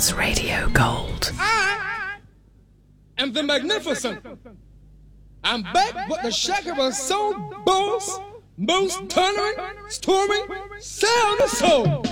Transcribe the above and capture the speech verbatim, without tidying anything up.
Boombox Radio Gold. I am the magnificent. I'm back with the Shakira Soul Boss, most thundering, storming, sound of soul.